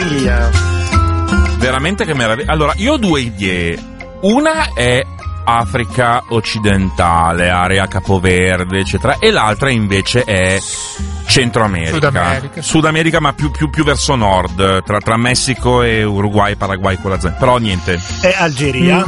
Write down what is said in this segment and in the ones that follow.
meraviglia. Veramente che meraviglia. Allora, io ho due idee. Una è Africa occidentale, area Capoverde, eccetera, e l'altra invece è Centro America. Sud America, ma più verso nord, tra Messico e Uruguay, Paraguay, quella zona. Però niente. È Algeria.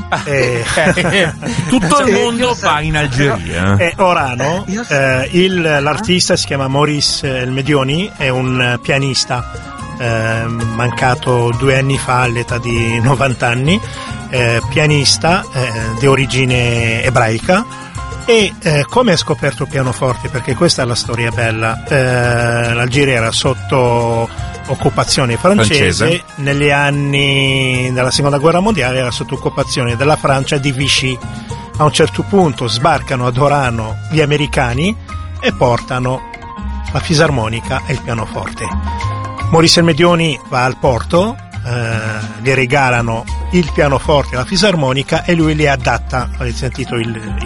Tutto il mondo va in Algeria. È Orano. L'artista si chiama Maurice El Medioni, è un pianista mancato 2 anni fa all'età di 90 anni, pianista di origine ebraica. E come ha scoperto il pianoforte? Perché questa è la storia bella. L'Algeria era sotto occupazione francese. Negli anni della seconda guerra mondiale era sotto occupazione della Francia di Vichy. A un certo punto sbarcano ad Orano gli americani e portano la fisarmonica e il pianoforte. Maurice El Medioni va al porto, gli regalano il pianoforte e la fisarmonica e lui li adatta, avete sentito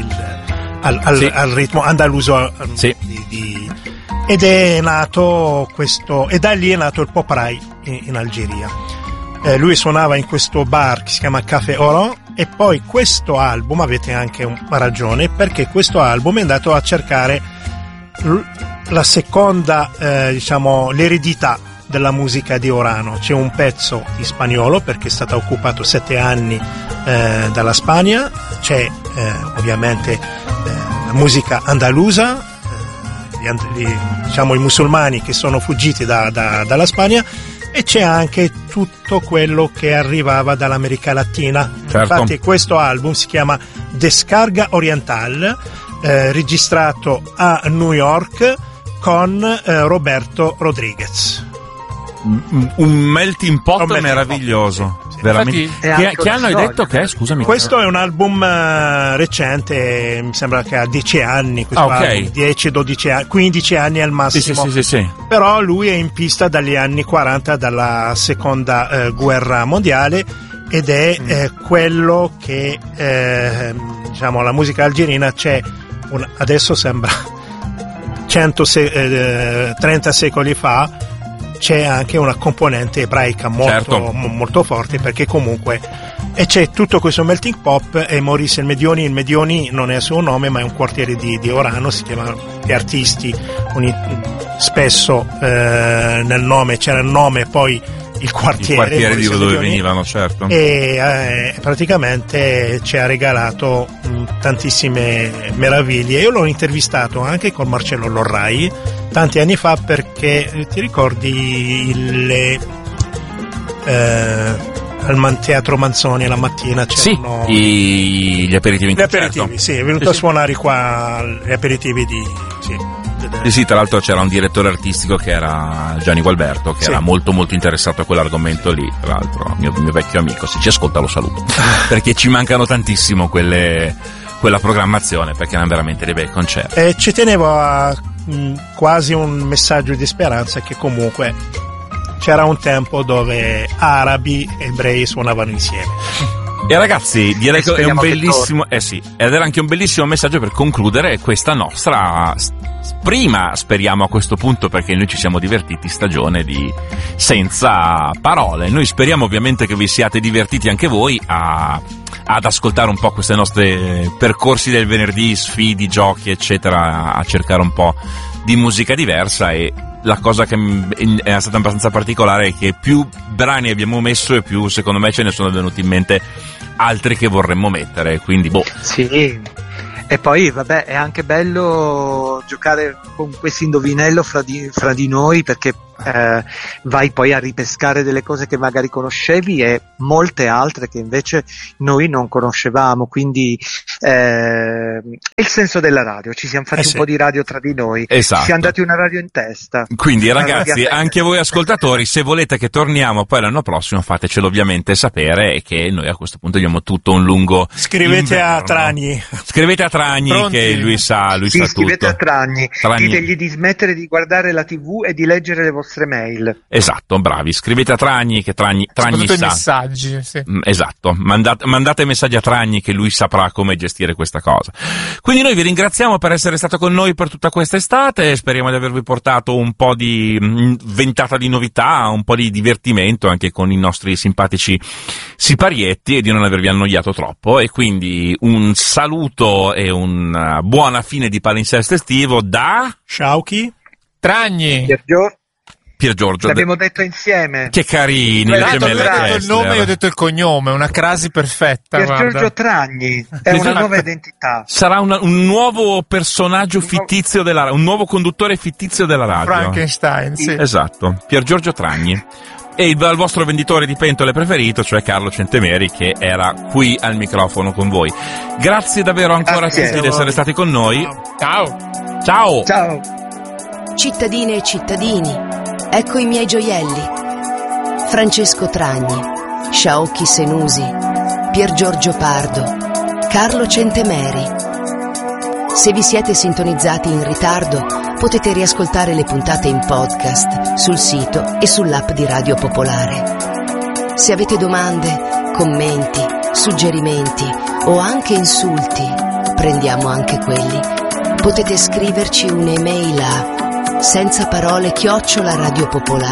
al ritmo andaluso, sì. Ed è nato questo, e da lì è nato il pop rai in Algeria. Lui suonava in questo bar che si chiama Café Oran, e poi questo album, avete anche una ragione, perché questo album è andato a cercare la seconda, l'eredità della musica di Orano. C'è un pezzo di spagnolo perché è stato occupato 7 anni dalla Spagna, c'è ovviamente la musica andalusa, i musulmani che sono fuggiti dalla Spagna, e c'è anche tutto quello che arrivava dall'America Latina. Certo. Infatti questo album si chiama Descarga Oriental, registrato a New York con Roberto Rodriguez. Un melting pot meraviglioso. Sì. Veramente. Infatti, che anno hai detto che è? Scusami. Questo è un album recente, mi sembra che ha 10 anni, questo album, 10, 12 anni, 15 anni al massimo. Sì. Però lui è in pista dagli anni 40, dalla seconda guerra mondiale, ed è quello che la musica algerina c'è adesso sembra 30 secoli fa. C'è anche una componente ebraica molto forte, perché comunque c'è tutto questo melting pop. E Maurice El Medioni non è il suo nome, ma è un quartiere di Orano, si chiama, gli artisti spesso nel nome c'era il nome, poi il quartiere di dove venivano, certo. E praticamente ci ha regalato tantissime meraviglie. Io l'ho intervistato anche con Marcello Lorrai tanti anni fa, perché ti ricordi al Teatro Manzoni la mattina c'erano gli aperitivi in concerto. Gli aperitivi, sì, è venuto a suonare qua gli aperitivi Sì, tra l'altro c'era un direttore artistico che era Gianni Gualberto, che era molto molto interessato a quell'argomento lì, tra l'altro mio vecchio amico. Se ci ascolta lo saluto, perché ci mancano tantissimo quella programmazione, perché erano veramente dei bei concerti. E ci tenevo a quasi un messaggio di speranza, che comunque c'era un tempo dove arabi e ebrei suonavano insieme. E ragazzi, direi che è un bellissimo, ed era anche un bellissimo messaggio per concludere questa nostra prima, speriamo a questo punto, perché noi ci siamo divertiti, stagione di Senza Parole. Noi speriamo ovviamente che vi siate divertiti anche voi ad ascoltare un po' queste nostre percorsi del venerdì, sfidi, giochi eccetera, a cercare un po' di musica diversa. E la cosa che è stata abbastanza particolare è che più brani abbiamo messo e più secondo me ce ne sono venuti in mente altri che vorremmo mettere, quindi Sì, e poi vabbè, è anche bello giocare con questo indovinello fra di noi, perché vai poi a ripescare delle cose che magari conoscevi e molte altre che invece noi non conoscevamo, quindi è il senso della radio, ci siamo fatti un po' di radio tra di noi, esatto. Ci siamo dati una radio in testa. Quindi ragazzi, anche voi ascoltatori, se volete che torniamo poi l'anno prossimo, fatecelo ovviamente sapere, e che noi a questo punto diamo tutto un lungo Scrivete a Tragni, Pronti? Che lui sa scrivete tutto. a Tragni, ditegli di smettere di guardare la TV e di leggere le vostre vostre mail. Esatto, bravi, scrivete a Tragni, che Tragni soprattutto sa. I messaggi, sì. Esatto, mandate messaggi a Tragni che lui saprà come gestire questa cosa. Quindi noi vi ringraziamo per essere stato con noi per tutta questa estate, speriamo di avervi portato un po' di ventata di novità, un po' di divertimento anche con i nostri simpatici siparietti e di non avervi annoiato troppo, e quindi un saluto e una buona fine di palinsesto estivo da Sciauchi, Tragni, Pier Giorgio. L'abbiamo detto insieme. Che carini, le Tanto lui gemelle ha detto il nome, Kessler. io ho detto il cognome, una crasi perfetta. Pier guarda. Giorgio Tragni è una nuova identità. Sarà un nuovo personaggio fittizio della un nuovo conduttore fittizio della radio. Frankenstein, sì. Esatto, Pier Giorgio Tragni. E il vostro venditore di pentole preferito, cioè Carlo Centemeri, che era qui al microfono con voi. Grazie davvero ancora a tutti di essere stati con noi. Ciao. Ciao. Ciao. Cittadine e cittadini, ecco i miei gioielli. Francesco Tragni, Sciauchi Senusi, Pier Giorgio Pardo, Carlo Centemeri. Se vi siete sintonizzati in ritardo, potete riascoltare le puntate in podcast sul sito e sull'app di Radio Popolare. Se avete domande, commenti, suggerimenti o anche insulti, prendiamo anche quelli. Potete scriverci un'email a senzaparole@radiopopolare.it.